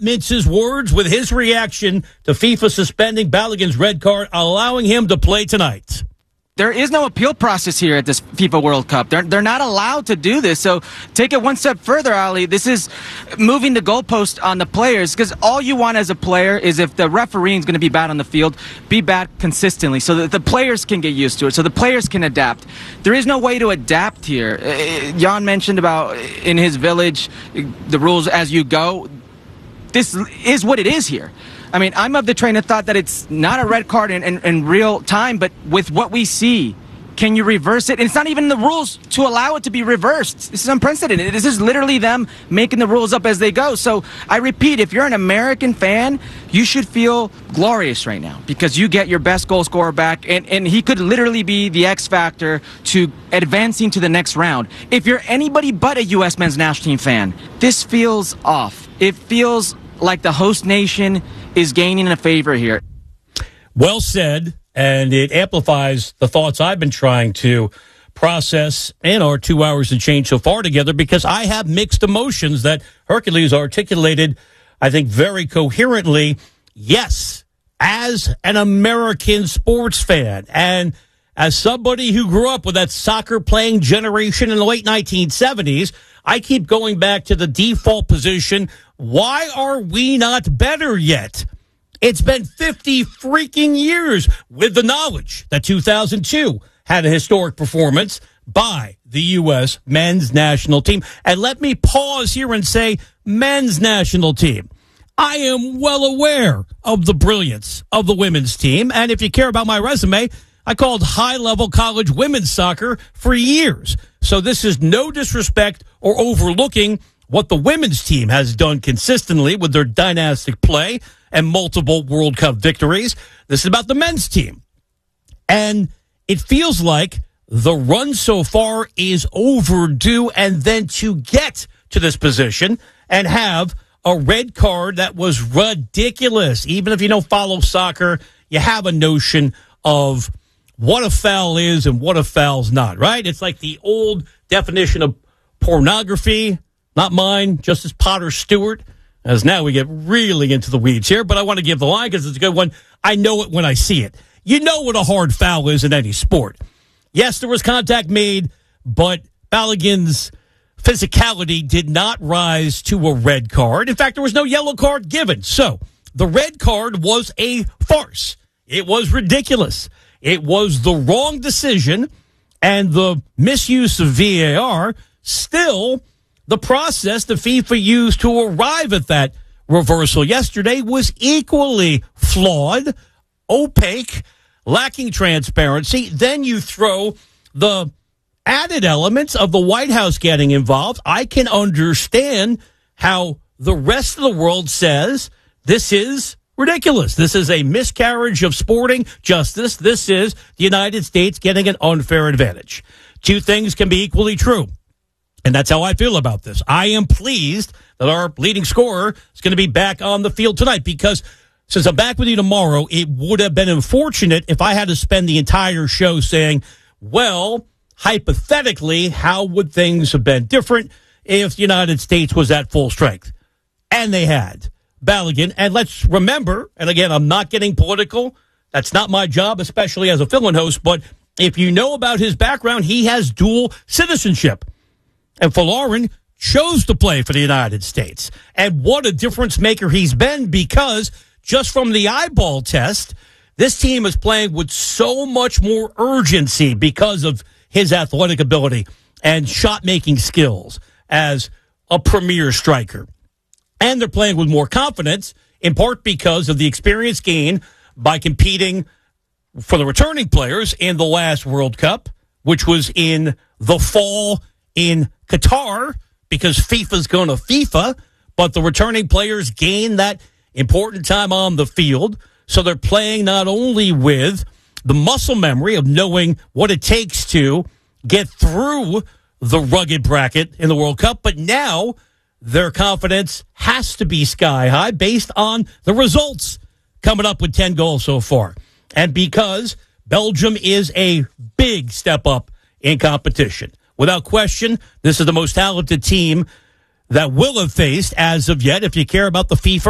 mince his words with his reaction to FIFA suspending Balogun's red card, allowing him to play tonight. There is no appeal process here at this FIFA World Cup. They're not allowed to do this. So take it one step further, Ali. This is moving the goalpost on the players, because all you want as a player is, if the referee is going to be bad on the field, be bad consistently so that the players can get used to it, so the players can adapt. There is no way to adapt here. Jan mentioned about in his village, the rules as you go. This is what it is here. I mean, I'm of the train of thought that it's not a red card in real time, but with what we see, can you reverse it? And it's not even in the rules to allow it to be reversed. This is unprecedented. This is literally them making the rules up as they go. So I repeat, if you're an American fan, you should feel glorious right now, because you get your best goal scorer back, and he could literally be the X factor to advancing to the next round. If you're anybody but a U.S. men's national team fan, this feels off. It feels like the host nation is gaining a favor here. Well said, and it amplifies the thoughts I've been trying to process in our 2 hours and change so far together, because I have mixed emotions that Hercules articulated, I think, very coherently. Yes, as an American sports fan and as somebody who grew up with that soccer-playing generation in the late 1970s, I keep going back to the default position. Why are we not better yet? It's been 50 freaking years, with the knowledge that 2002 had a historic performance by the U.S. men's national team. And let me pause here and say men's national team. I am well aware of the brilliance of the women's team. And if you care about my resume, I called high-level college women's soccer for years. So this is no disrespect or overlooking what the women's team has done consistently with their dynastic play and multiple World Cup victories. This is about the men's team. And it feels like the run so far is overdue, and then to get to this position and have a red card that was ridiculous. Even if you don't follow soccer, you have a notion of what a foul is and what a foul's not, right? It's like the old definition of pornography, not mine, Justice Potter Stewart, as now we get really into the weeds here, but I want to give the line because it's a good one. I know it when I see it. You know what a hard foul is in any sport. Yes, there was contact made, but Balogun's physicality did not rise to a red card. In fact, there was no yellow card given. So the red card was a farce. It was ridiculous. It was the wrong decision, and the misuse of VAR, still the process the FIFA used to arrive at that reversal yesterday was equally flawed, opaque, lacking transparency. Then you throw the added elements of the White House getting involved. I can understand how the rest of the world says this is ridiculous. This is a miscarriage of sporting justice. This is the United States getting an unfair advantage. Two things can be equally true. And that's how I feel about this. I am pleased that our leading scorer is going to be back on the field tonight, because since I'm back with you tomorrow, it would have been unfortunate if I had to spend the entire show saying, well, hypothetically, how would things have been different if the United States was at full strength? And they had. Balogun, and let's remember, and again, I'm not getting political. That's not my job, especially as a fill-in host, but if you know about his background, he has dual citizenship. And Folarin chose to play for the United States. And what a difference maker he's been, because just from the eyeball test, this team is playing with so much more urgency because of his athletic ability and shot-making skills as a premier striker. And they're playing with more confidence, in part because of the experience gained by competing for the returning players in the last World Cup, which was in the fall in Qatar, because FIFA's going to FIFA, but the returning players gain that important time on the field. So they're playing not only with the muscle memory of knowing what it takes to get through the rugged bracket in the World Cup, but now their confidence has to be sky high based on the results, coming up with 10 goals so far. And because Belgium is a big step up in competition. Without question, this is the most talented team that will have faced as of yet, if you care about the FIFA